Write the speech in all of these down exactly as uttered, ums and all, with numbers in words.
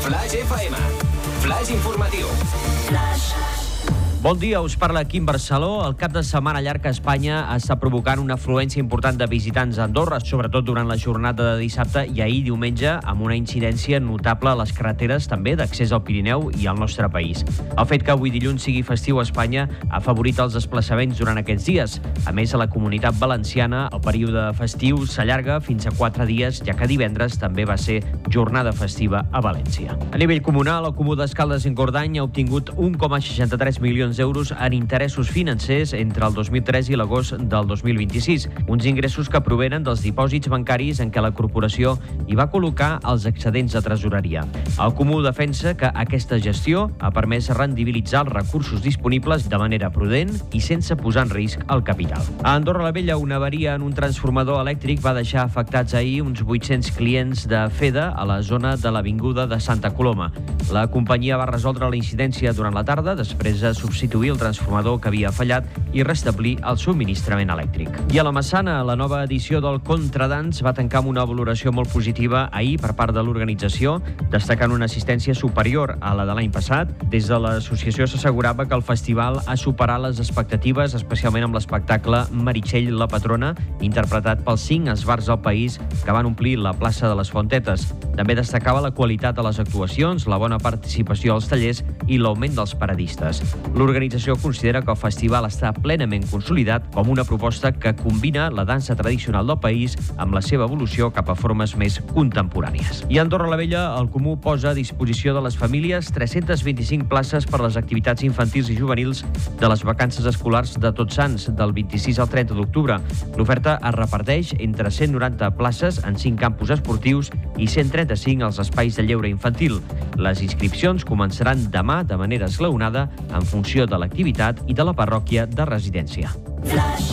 Flash F M. Flash informatiu. Flash. Bon dia, us parla Quim Barceló. El cap de setmana llarg a Espanya està provocant una afluència important de visitants a Andorra, sobretot durant la jornada de dissabte i ahir diumenge, amb una incidència notable a les carreteres també d'accés al Pirineu i al nostre país. El fet que avui dilluns sigui festiu a Espanya ha afavorit els desplaçaments durant aquests dies. A més, a la Comunitat Valenciana, el període festiu s'allarga fins a quatre dies, ja que divendres també va ser jornada festiva a València. A nivell comunal, el Comú d'Escaldes i Engordany ha obtingut un coma seixanta-tres milions d'euros en interessos financers entre el dos mil tres i l'agost del dos mil vint-i-sis, uns ingressos que provenen dels dipòsits bancaris en què la corporació hi va col·locar els excedents de tresoreria. El Comú defensa que aquesta gestió ha permès rendibilitzar els recursos disponibles de manera prudent i sense posar en risc el capital. A Andorra la Vella, una avaria en un transformador elèctric va deixar afectats ahir uns vuit-cents clients de FEDA a la zona de l'Avinguda de Santa Coloma. La companyia va resoldre la incidència durant la tarda després de substituir el transformador que havia fallat i restablir el subministrament elèctric. I a la Massana, la nova edició del Contradans va tancar amb una valoració molt positiva ahir per part de l'organització, destacant una assistència superior a la de l'any passat. Des de l'associació s'assegurava que el festival ha superat les expectatives, especialment amb l'espectacle Meritxell la Patrona, interpretat pels cinc esbarts del país que van omplir la plaça de les Fontetes. També destacava la qualitat de les actuacions, la bona participació als tallers i l'augment dels paradistes. L'organització considera que el festival està plenament consolidat com una proposta que combina la dansa tradicional del país amb la seva evolució cap a formes més contemporànies. I a Andorra la Vella, el Comú posa a disposició de les famílies tres-centes vint-i-cinc places per a les activitats infantils i juvenils de les vacances escolars de Tots Sants, del vint-i-sis al trenta d'octubre. L'oferta es reparteix entre cent noranta places en cinc campus esportius i cent trenta-cinc als espais de lleure infantil. Les inscripcions començaran demà de manera esglaonada en funció de l'activitat i de la parròquia de residència. Flash.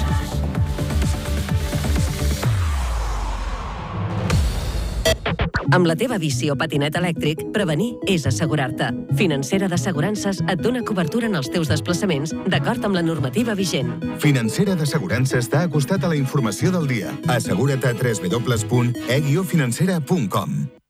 Amb la teva bici o patinet elèctric, prevenir és assegurar-te. Financera d'Assegurances et dona cobertura en els teus desplaçaments d'acord amb la normativa vigent. Financera d'Assegurances t'ha acostat a la informació del dia. Assegura't a w w w punt e guió financera punt com.